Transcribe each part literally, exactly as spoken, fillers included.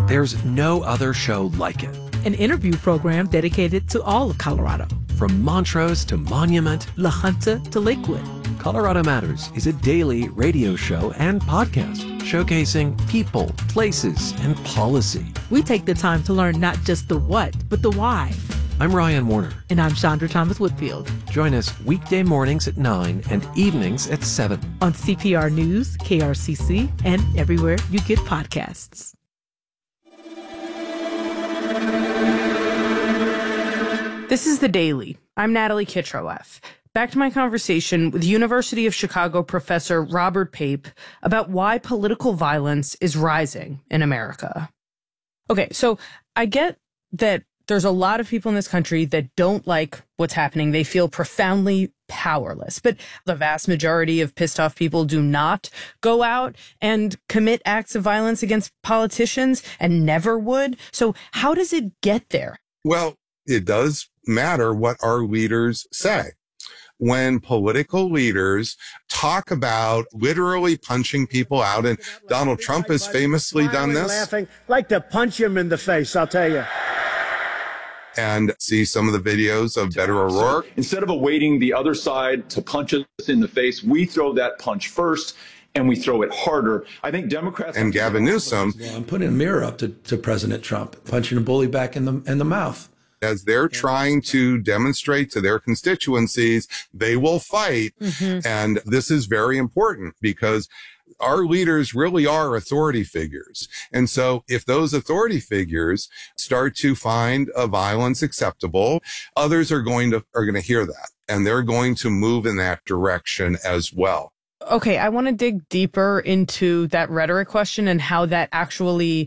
There's no other show like it. An interview program dedicated to all of Colorado. From Montrose to Monument, La Junta to Lakewood. Colorado Matters is a daily radio show and podcast showcasing people, places, and policy. We take the time to learn not just the what, but the why. I'm Ryan Warner. And I'm Chandra Thomas Whitfield. Join us weekday mornings at nine and evenings at seven. On C P R News, K R C C, and everywhere you get podcasts. This is The Daily. I'm Natalie Kitroeff. Back to my conversation with University of Chicago professor Robert Pape about why political violence is rising in America. Okay, so I get that there's a lot of people in this country that don't like what's happening. They feel profoundly powerless. But the vast majority of pissed off people do not go out and commit acts of violence against politicians and never would. So how does it get there? Well, it does matter what our leaders say. When political leaders talk about literally punching people out, and Donald Trump has famously done this. Laughing, like to punch him in the face, I'll tell you. And see some of the videos of Beto O'Rourke. So instead of awaiting the other side to punch us in the face, we throw that punch first and we throw it harder. I think Democrats and Gavin Newsom. Well, I'm putting a mirror up to, to President Trump, punching a bully back in the in the mouth. As they're trying to demonstrate to their constituencies, they will fight. Mm-hmm. And this is very important because our leaders really are authority figures. And so if those authority figures start to find a violence acceptable, others are going to, are going to hear that and they're going to move in that direction as well. Okay. I want to dig deeper into that rhetoric question and how that actually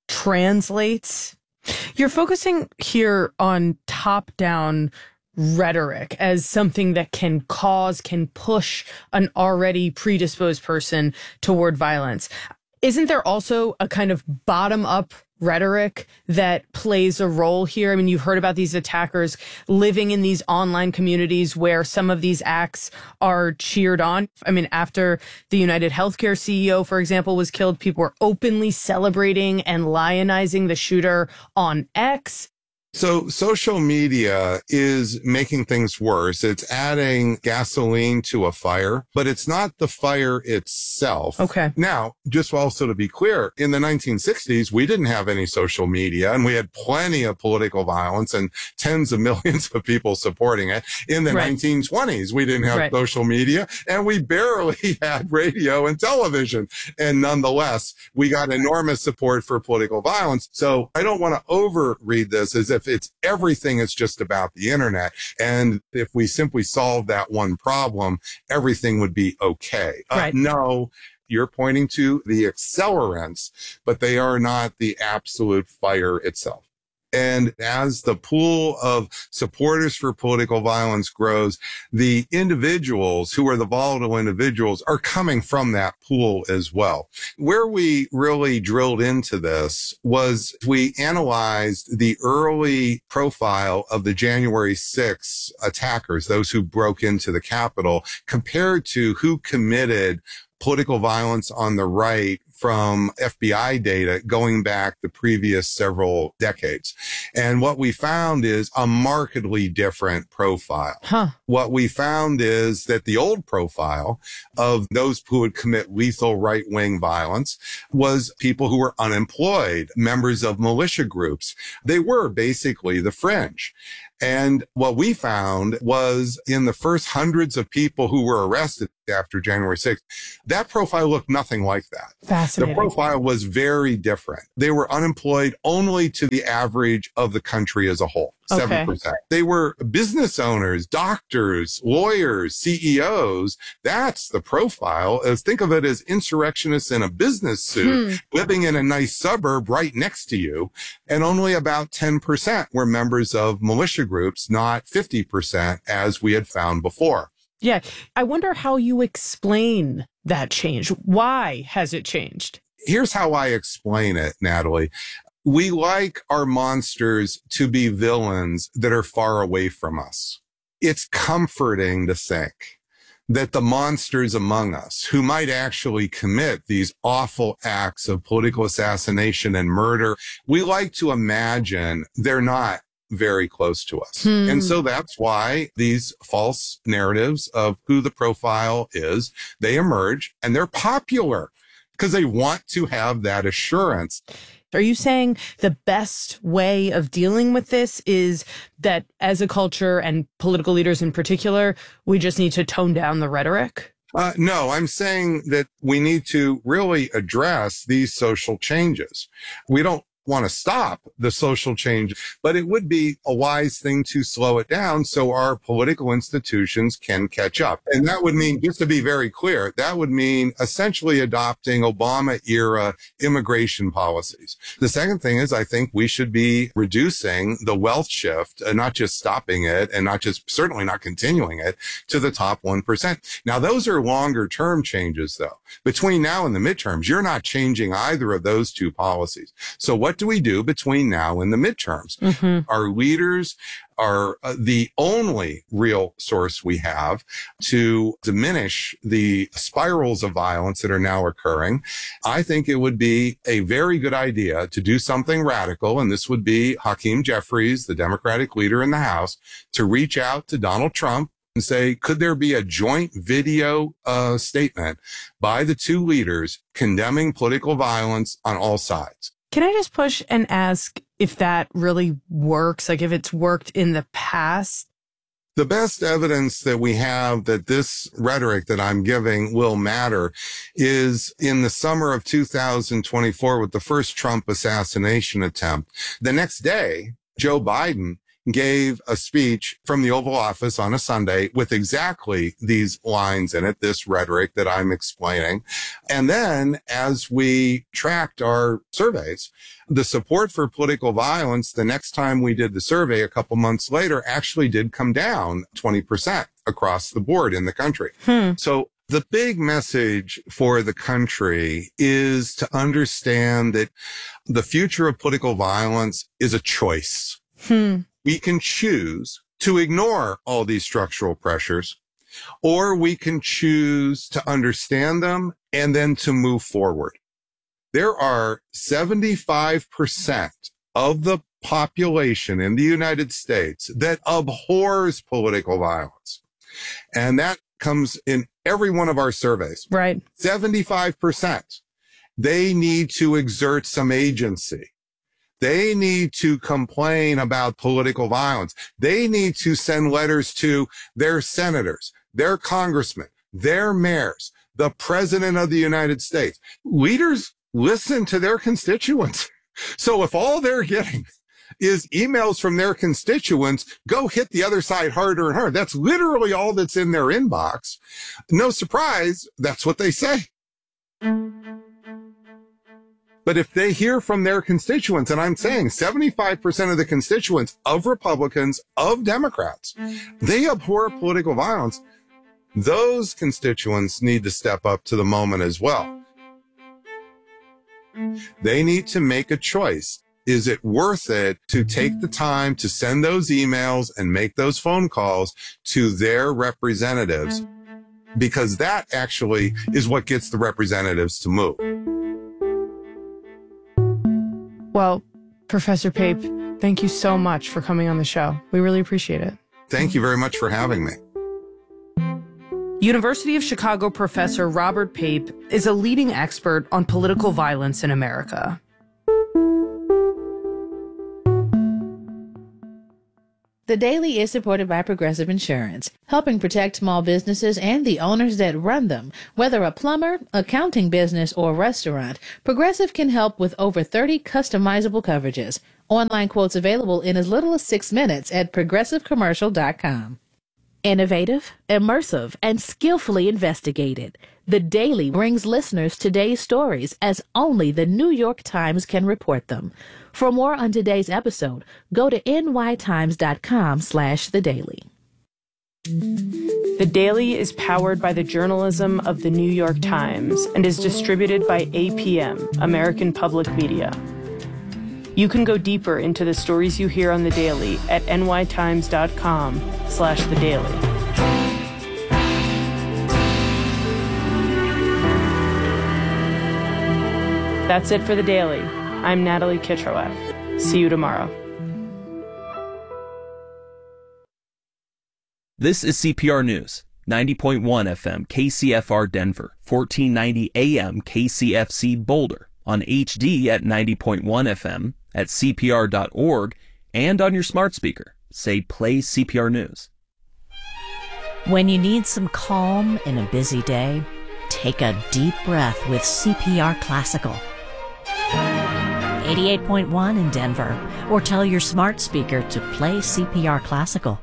translates. You're focusing here on top-down rhetoric as something that can cause, can push an already predisposed person toward violence. Isn't there also a kind of bottom-up rhetoric that plays a role here? I mean, you've heard about these attackers living in these online communities where some of these acts are cheered on. I mean, after the United Healthcare C E O, for example, was killed, people were openly celebrating and lionizing the shooter on X. So social media is making things worse. It's adding gasoline to a fire, but it's not the fire itself. Okay. Now, just also to be clear, in the nineteen sixties, we didn't have any social media and we had plenty of political violence and tens of millions of people supporting it. In the right. nineteen twenties, we didn't have right. social media and we barely had radio and television. And nonetheless, we got enormous support for political violence. So I don't want to overread this as if it's everything is just about the internet. And if we simply solve that one problem, everything would be okay. Right. Uh, no, you're pointing to the accelerants, but they are not the absolute fire itself. And as the pool of supporters for political violence grows, the individuals who are the volatile individuals are coming from that pool as well. Where we really drilled into this was we analyzed the early profile of the January sixth attackers, those who broke into the Capitol, compared to who committed political violence on the right from F B I data going back the previous several decades. And what we found is a markedly different profile. Huh. What we found is that the old profile of those who would commit lethal right-wing violence was people who were unemployed, members of militia groups. They were basically the fringe. And what we found was in the first hundreds of people who were arrested after January sixth, that profile looked nothing like that. Fascinating. The profile was very different. They were unemployed only to the average of the country as a whole. seven percent. Okay. They were business owners, doctors, lawyers, C E Os. That's the profile. As think of it as insurrectionists in a business suit, hmm. living in a nice suburb right next to you. And only about ten percent were members of militia groups, not fifty percent as we had found before. Yeah. I wonder how you explain that change. Why has it changed? Here's how I explain it, Natalie. We like our monsters to be villains that are far away from us. It's comforting to think that the monsters among us who might actually commit these awful acts of political assassination and murder, we like to imagine they're not very close to us. Hmm. And so that's why these false narratives of who the profile is, they emerge and they're popular because they want to have that assurance. Are you saying the best way of dealing with this is that as a culture and political leaders in particular, we just need to tone down the rhetoric? Uh, no, I'm saying that we need to really address these social changes. We don't want to stop the social change, but it would be a wise thing to slow it down so our political institutions can catch up. And that would mean, just to be very clear, that would mean essentially adopting Obama era immigration policies. The second thing is I think we should be reducing the wealth shift, and not just stopping it and not just certainly not continuing it to the top one percent. Now, those are longer term changes, though. Between now and the midterms, you're not changing either of those two policies. So what do we do between now and the midterms? Mm-hmm. Our leaders are uh, the only real source we have to diminish the spirals of violence that are now occurring. I think it would be a very good idea to do something radical, and this would be Hakeem Jeffries, the Democratic leader in the House, to reach out to Donald Trump and say, could there be a joint video uh, statement by the two leaders condemning political violence on all sides? Can I just push and ask if that really works? Like if it's worked in the past? The best evidence that we have that this rhetoric that I'm giving will matter is in the summer of two thousand twenty-four with the first Trump assassination attempt. The next day, Joe Biden gave a speech from the Oval Office on a Sunday with exactly these lines in it, this rhetoric that I'm explaining. And then as we tracked our surveys, the support for political violence, the next time we did the survey a couple months later, actually did come down twenty percent across the board in the country. Hmm. So the big message for the country is to understand that the future of political violence is a choice. Hmm. We can choose to ignore all these structural pressures, or we can choose to understand them and then to move forward. There are seventy-five percent of the population in the United States that abhors political violence. And that comes in every one of our surveys. Right. seventy-five percent. They need to exert some agency. They need to complain about political violence. They need to send letters to their senators, their congressmen, their mayors, the president of the United States. Leaders listen to their constituents. So if all they're getting is emails from their constituents, go hit the other side harder and harder. That's literally all that's in their inbox. No surprise, that's what they say. But if they hear from their constituents, and I'm saying seventy-five percent of the constituents of Republicans, of Democrats, they abhor political violence, those constituents need to step up to the moment as well. They need to make a choice. Is it worth it to take the time to send those emails and make those phone calls to their representatives? Because that actually is what gets the representatives to move. Well, Professor Pape, thank you so much for coming on the show. We really appreciate it. Thank you very much for having me. University of Chicago professor Robert Pape is a leading expert on political violence in America. The Daily is supported by Progressive Insurance, helping protect small businesses and the owners that run them. Whether a plumber, accounting business, or restaurant, Progressive can help with over thirty customizable coverages. Online quotes available in as little as six minutes at progressive commercial dot com. Innovative, immersive, and skillfully investigated. The Daily brings listeners today's stories as only the New York Times can report them. For more on today's episode, go to n y times dot com slash the daily. The Daily is powered by the journalism of the New York Times and is distributed by A P M, American Public Media. You can go deeper into the stories you hear on The Daily at n y times dot com slash the daily. That's it for The Daily. I'm Natalie Kitroeff. See you tomorrow. This is C P R News, ninety point one F M K C F R Denver, fourteen ninety A M K C F C Boulder, on H D at ninety point one F M, at C P R dot org, and on your smart speaker. Say play C P R News. When you need some calm in a busy day, take a deep breath with C P R Classical. eighty-eight point one in Denver, or tell your smart speaker to play C P R Classical.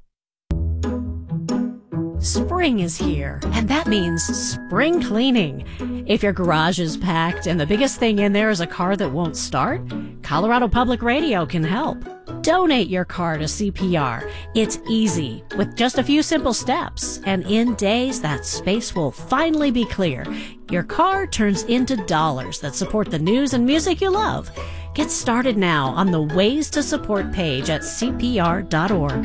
Spring is here, and that means spring cleaning. If your garage is packed and the biggest thing in there is a car that won't start, Colorado Public Radio can help. Donate your car to C P R. It's easy, with just a few simple steps, and in days that space will finally be clear. Your car turns into dollars that support the news and music you love. Get started now on the Ways to Support page at C P R dot org.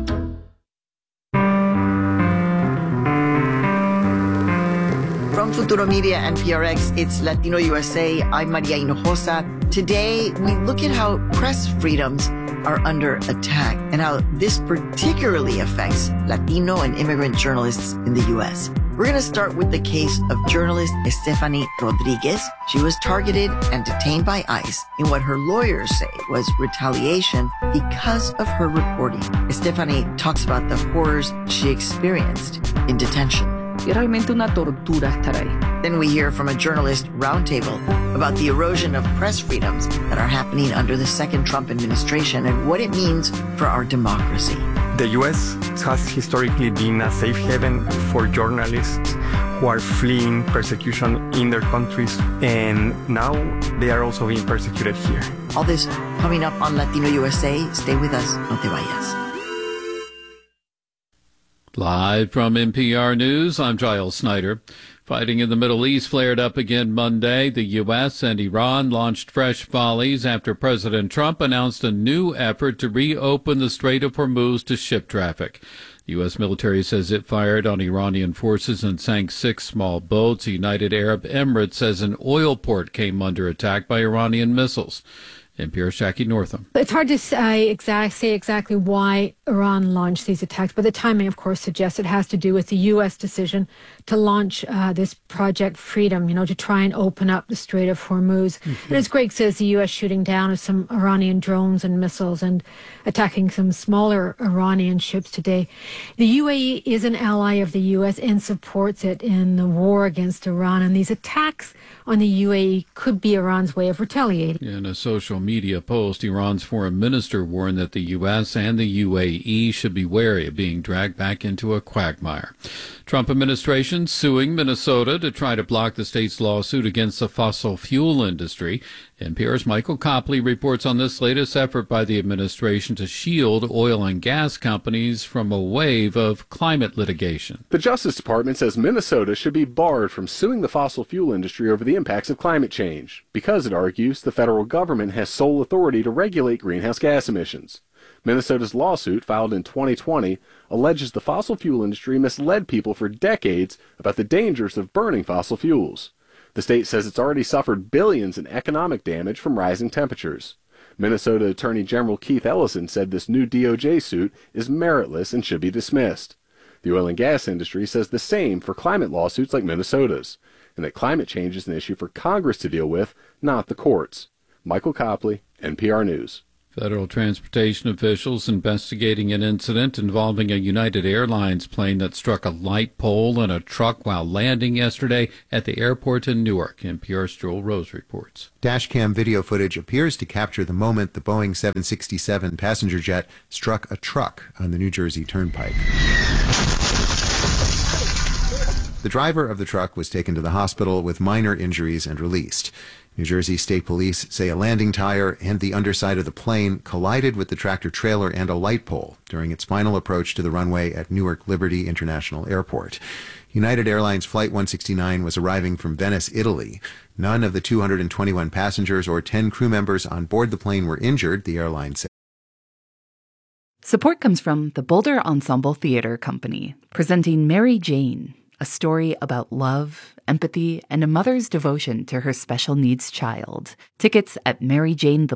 From Futuro Media and P R X, it's Latino U S A. I'm Maria Hinojosa. Today, we look at how press freedoms are under attack and how this particularly affects Latino and immigrant journalists in the U S. We're going to start with the case of journalist Estefany Rodriguez. She was targeted and detained by ICE in what her lawyers say was retaliation because of her reporting. Estefany talks about the horrors she experienced in detention. Es realmente una tortura estar ahí. Then we hear from a journalist roundtable about the erosion of press freedoms that are happening under the second Trump administration and what it means for our democracy. The U S has historically been a safe haven for journalists who are fleeing persecution in their countries, and now they are also being persecuted here. All this coming up on Latino U S A. Stay with us. No te vayas. Live from N P R News, I'm Giles Snyder. Fighting in the Middle East flared up again Monday. The U S and Iran launched fresh volleys after President Trump announced a new effort to reopen the Strait of Hormuz to ship traffic. The U S military says it fired on Iranian forces and sank six small boats. United Arab Emirates says an oil port came under attack by Iranian missiles. N P R's Jackie Northam. It's hard to say, exact, say exactly why Iran launched these attacks, but the timing, of course, suggests it has to do with the U S decision to launch uh, this Project Freedom, you know, to try and open up the Strait of Hormuz. Mm-hmm. And as Greg says, the U S shooting down of some Iranian drones and missiles and attacking some smaller Iranian ships today. The U A E is an ally of the U S and supports it in the war against Iran, and these attacks on the U A E could be Iran's way of retaliating. In a social media post, Iran's foreign minister warned that the U S and the U A E should be wary of being dragged back into a quagmire. Trump administration suing Minnesota to try to block the state's lawsuit against the fossil fuel industry. N P R's Michael Copley reports on this latest effort by the administration to shield oil and gas companies from a wave of climate litigation. The Justice Department says Minnesota should be barred from suing the fossil fuel industry over the impacts of climate change because, it argues, the federal government has sole authority to regulate greenhouse gas emissions. Minnesota's lawsuit, filed in twenty twenty, alleges the fossil fuel industry misled people for decades about the dangers of burning fossil fuels. The state says it's already suffered billions in economic damage from rising temperatures. Minnesota Attorney General Keith Ellison said this new D O J suit is meritless and should be dismissed. The oil and gas industry says the same for climate lawsuits like Minnesota's, and that climate change is an issue for Congress to deal with, not the courts. Michael Copley, N P R News. Federal transportation officials investigating an incident involving a United Airlines plane that struck a light pole in a truck while landing yesterday at the airport in Newark. N P R's Joel Rose reports. Dashcam video footage appears to capture the moment the Boeing seven sixty-seven passenger jet struck a truck on the New Jersey Turnpike. The driver of the truck was taken to the hospital with minor injuries and released. New Jersey State Police say a landing tire and the underside of the plane collided with the tractor trailer and a light pole during its final approach to the runway at Newark Liberty International Airport. United Airlines Flight one sixty-nine was arriving from Venice, Italy. None of the two hundred twenty-one passengers or ten crew members on board the plane were injured, the airline said. Support comes from the Boulder Ensemble Theater Company, presenting Mary Jane, a story about love, empathy, and a mother's devotion to her special needs child. Tickets at mary jane the